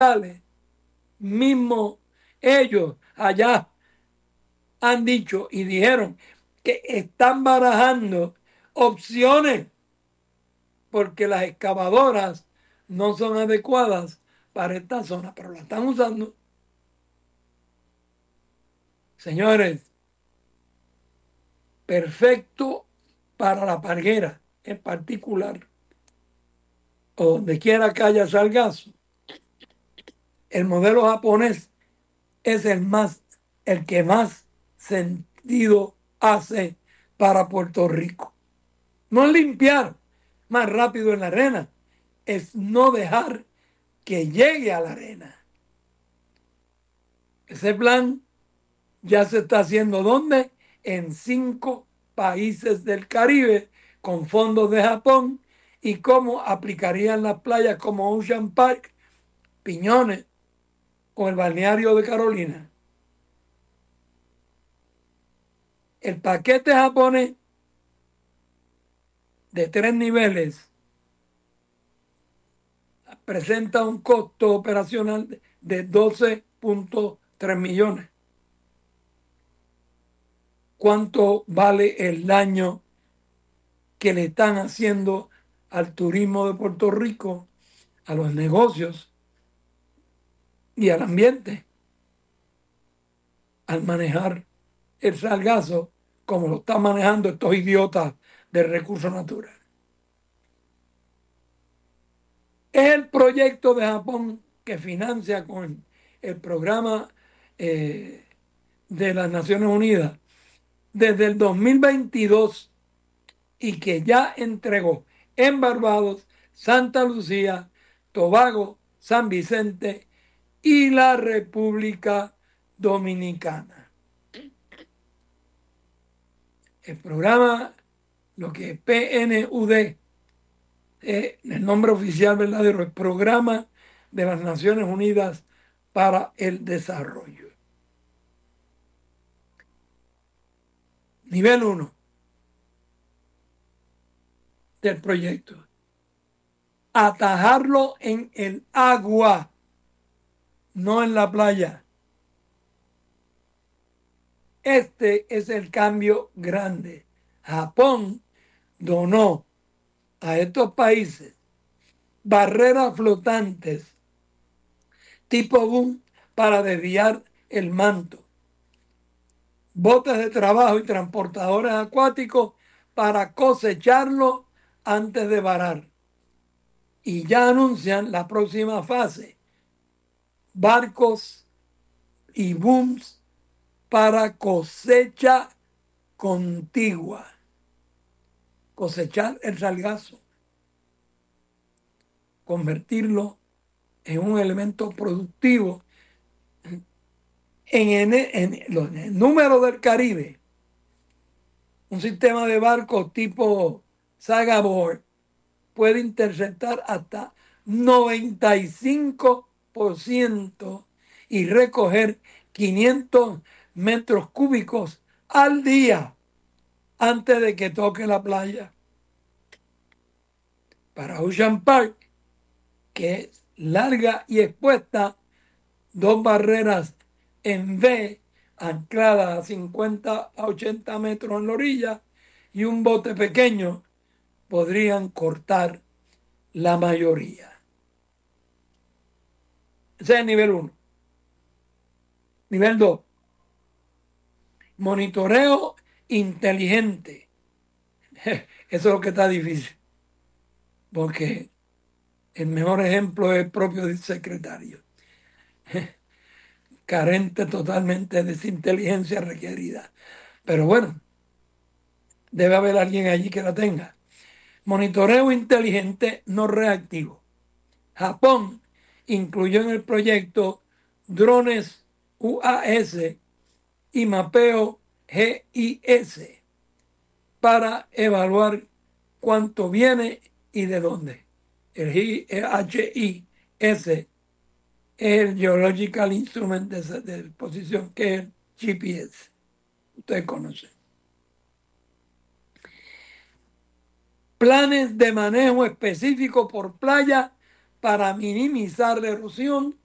mismo ellos allá han dicho y dijeron que están barajando opciones porque las excavadoras no son adecuadas para esta zona, pero la están usando. Señores, perfecto para la parguera en particular, o donde quiera que haya sargazo. El modelo japonés es el que más sentido hace para Puerto Rico. No es limpiar más rápido en la arena, es no dejar que llegue a la arena. Ese plan ya se está haciendo ¿dónde? En 5 países del Caribe con fondos de Japón y cómo aplicarían las playas como Ocean Park, Piñones o el balneario de Carolina. El paquete japonés de 3 niveles presenta un costo operacional de 12.3 millones. ¿Cuánto vale el daño que le están haciendo al turismo de Puerto Rico, a los negocios y al ambiente al manejar el sargazo como lo están manejando estos idiotas de recursos naturales? Es el proyecto de Japón que financia con el programa de las Naciones Unidas desde el 2022 y que ya entregó en Barbados, Santa Lucía, Tobago, San Vicente y la República Dominicana. El programa, lo que es PNUD, el nombre oficial verdadero, el Programa de las Naciones Unidas para el Desarrollo. Nivel 1 del proyecto. Atajarlo en el agua, no en la playa. Este es el cambio grande. Japón donó a estos países barreras flotantes tipo boom para desviar el manto, botes de trabajo y transportadores acuáticos para cosecharlo antes de varar. Y ya anuncian la próxima fase, barcos y booms para cosecha contigua, cosechar el sargazo, convertirlo en un elemento productivo. En el número del Caribe, un sistema de barcos tipo Saga Board puede interceptar hasta 95% y recoger 500 metros cúbicos al día antes de que toque la playa. Para Ocean Park, que es larga y expuesta, 2 barreras en V ancladas a 50 a 80 metros en la orilla y un bote pequeño podrían cortar la mayoría. Ese es el nivel 1. Nivel 2. Monitoreo inteligente. Eso es lo que está difícil, porque el mejor ejemplo es el propio secretario, carente totalmente de esa inteligencia requerida. Pero bueno, debe haber alguien allí que la tenga. Monitoreo inteligente no reactivo. Japón incluyó en el proyecto drones UAS y mapeo GIS para evaluar cuánto viene y de dónde. El GIS es el Geological Instrument de posición, que es el GPS. Ustedes conocen. Planes de manejo específico por playa para minimizar la erosión